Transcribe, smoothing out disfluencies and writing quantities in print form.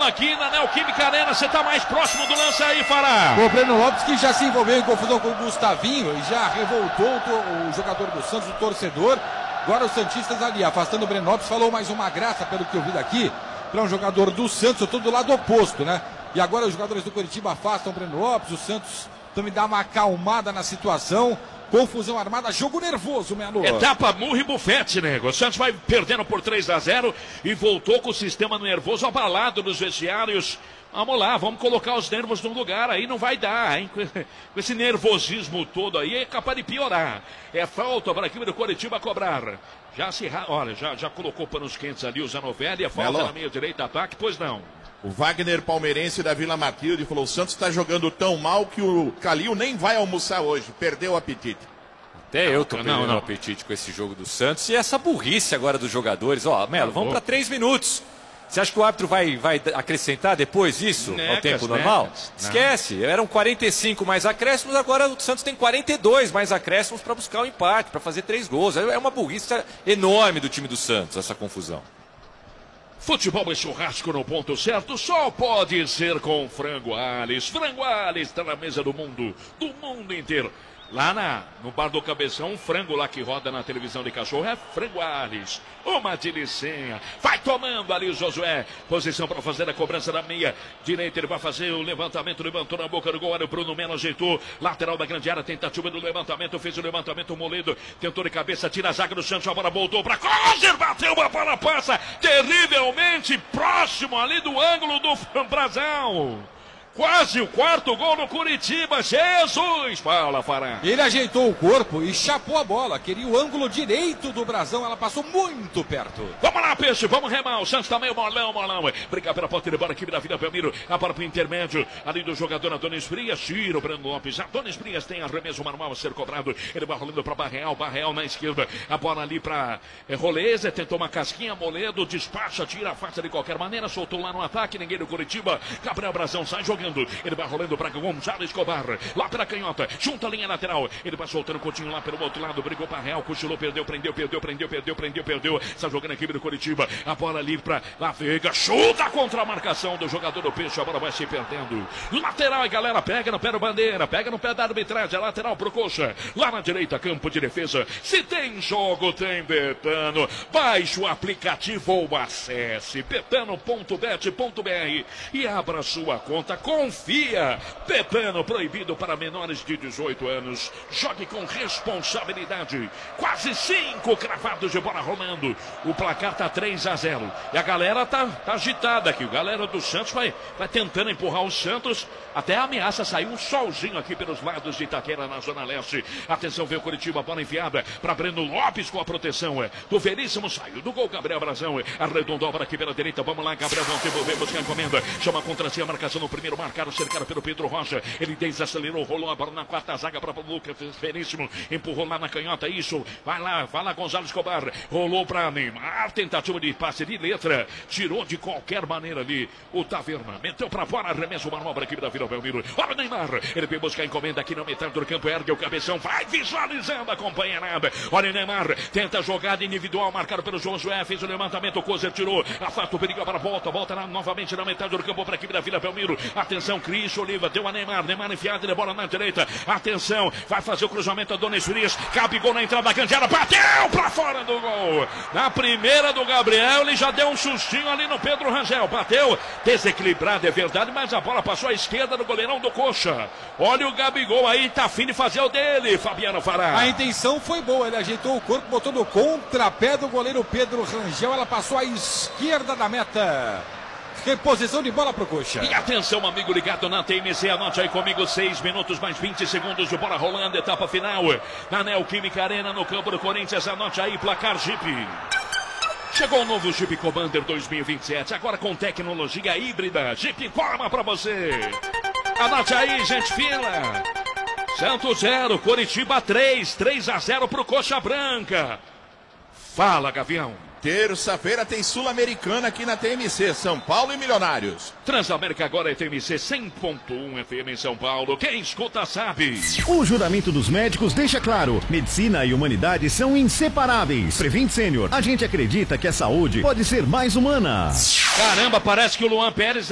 Calma aqui na Neoquímica Arena, você tá mais próximo do lance aí, Fará. O Breno Lopes, que já se envolveu em confusão com o Gustavinho e já revoltou o jogador do Santos, o torcedor. Agora os santistas ali, afastando o Breno Lopes, falou mais uma graça, pelo que eu vi daqui, para um jogador do Santos. Eu tô do lado oposto, né? E agora os jogadores do Coritiba afastam o Breno Lopes, o Santos também dá uma acalmada na situação. Confusão armada, jogo nervoso, Melo. Etapa murro e bufete, nego. O Santos vai perdendo por 3-0 e voltou com o sistema nervoso abalado nos vestiários. Vamos lá, vamos colocar os nervos no lugar, aí não vai dar, hein? Com esse nervosismo todo aí é capaz de piorar. É falta para a equipe do Coritiba cobrar. Olha, já colocou panos quentes ali o Zanovelli, é falta Melo. na meia direita, ataque, pois não. O Wagner palmeirense da Vila Matilde falou: o Santos está jogando tão mal que o Calil nem vai almoçar hoje, perdeu o apetite. Até eu tô perdendo o apetite com esse jogo do Santos e essa burrice agora dos jogadores. Ó, Melo, vamos para 3 minutos. Você acha que o árbitro vai acrescentar depois isso ao tempo normal? Esquece, eram 45 mais acréscimos, agora o Santos tem 42 mais acréscimos para buscar o empate, para fazer 3 gols. É uma burrice enorme do time do Santos, essa confusão. Futebol e churrasco no ponto certo só pode ser com Frango Ales. Frango Ales está na mesa do mundo inteiro. Lá no bar do Cabeção, um frango lá que roda na televisão de cachorro é Frango Ales. Uma delicinha. Vai tomando ali o Josué. Posição para fazer a cobrança da meia direita. Ele vai fazer o levantamento. Levantou na boca do gol. Olha o Bruno Melo, ajeitou. Lateral da grande área. Tentativa do levantamento. Fez o levantamento. Moledo tentou de cabeça. Tira a zaga do Santos. A bola voltou para Coser. Bateu uma bola. Passa terrivelmente próximo ali do ângulo do Brasão. Quase o 4º gol no Coritiba. Jesus! Fala, Fará. Ele ajeitou o corpo e chapou a bola. Queria o ângulo direito do Brasão. Ela passou muito perto. Vamos lá, Peixe. Vamos remar. O Santos tá meio molão. Briga pela ponta de bola. Equipe da Vila Belmiro. A bola pro intermédio. Ali do jogador Adonis Frias. Tira o Breno Lopes. Adonis Frias tem arremesso manual a ser cobrado. Ele vai rolando pra Barreal. Barreal na esquerda. A bola ali pra Roleza. Tentou uma casquinha. Moledo despacha. Tira a faca de qualquer maneira. Soltou lá no ataque. Ninguém do Coritiba. Gabriel Brasão sai jogando. Ele vai rolando para Gonzalo Escobar. Lá pela canhota. Junta a linha lateral. Ele vai soltando o Coutinho lá pelo outro lado. Brigou para Real. Cochilou. Perdeu. Está jogando a equipe do Coritiba. A bola ali para La Veiga. Chuta contra a marcação do jogador do Peixe. A bola vai se perdendo. Lateral, e galera. Pega no pé do Bandeira. Pega no pé da arbitragem. Lateral pro Coxa. Lá na direita, campo de defesa. Se tem jogo, tem Betano. Baixe o aplicativo ou acesse betano.bet.br e abra sua conta. Confia. Betano, proibido para menores de 18 anos. Jogue com responsabilidade. Quase 5 cravados de bola rolando. O placar tá 3-0. E a galera tá agitada aqui. A galera do Santos vai tentando empurrar o Santos. Até ameaça sair um solzinho aqui pelos lados de Itaquera, na Zona Leste. Atenção, veio o Coritiba, bola enfiada para Breno Lopes com a proteção do Veríssimo. Saiu do gol, Gabriel Brasão. Arredondou para aqui pela direita. Vamos lá, Gabriel, vão devolver, buscar a encomenda. Chama contra si a marcação no primeiro. Marcaram, cercaram pelo Pedro Rocha. Ele desacelerou, rolou a bola na quarta zaga para o Lucas Veríssimo. Empurrou lá na canhota, isso. Vai lá, Gonzalo Escobar. Rolou para Neymar. Tentativa de passe de letra. Tirou de qualquer maneira ali o Taverna. Meteu para fora, arremesso manual para a equipe da Vila Belmiro. Olha o Neymar. Ele veio buscar a encomenda aqui na metade do campo. Ergue o cabeção. Vai visualizando a companheirada. Olha o Neymar. Tenta a jogada individual. Marcado pelo Josué. Fez o levantamento. O Coser tirou. Afasta o perigo para a volta. Volta novamente na metade do campo para a equipe da Vila Belmiro. Atenção, Cris Oliva. Deu a Neymar. Neymar enfiado. De bola na direita. Atenção. Vai fazer o cruzamento a Adonis Frias. Cabe gol na entrada da grande área. Bateu para fora do gol. Na primeira do Gabriel. Ele já deu um sustinho ali no Pedro Rangel. Bateu. Desequilibrado, é verdade. Mas a bola passou à esquerda do goleirão do Coxa. Olha o Gabigol aí, tá afim de fazer o dele, Fabiano Fará. A intenção foi boa, ele ajeitou o corpo, botou no contrapé do goleiro Pedro Rangel, ela passou à esquerda da meta. Reposição de bola pro Coxa. E atenção, amigo ligado na TMC, anote aí comigo, 6 minutos mais 20 segundos de bola rolando, etapa final. Na Neoquímica Arena, no campo do Corinthians, anote aí, placar Jeep. Chegou o novo Jeep Commander 2027, agora com tecnologia híbrida. Jeep informa pra você. Anote aí, gente fila. Santos 0, Coritiba 3-0 pro Coxa Branca. Fala, Gavião. Terça-feira tem Sul-Americana aqui na TMC, São Paulo e Milionários. Transamérica agora é TMC 100.1 FM em São Paulo. Quem escuta sabe. O juramento dos médicos deixa claro: medicina e humanidade são inseparáveis. Prevent Sênior, a gente acredita que a saúde pode ser mais humana. Caramba, parece que o Luan Pérez